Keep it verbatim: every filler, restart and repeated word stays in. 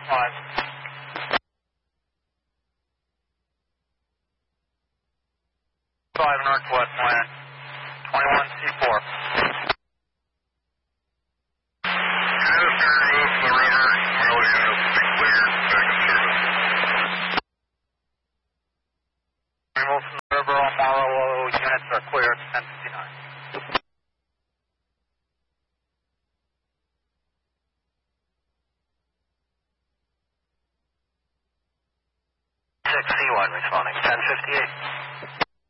five. five northwest land. twenty-one C four. Remove from the river, all Morrow units are clear at ten fifty-nine. six C one responding, ten fifty-eight.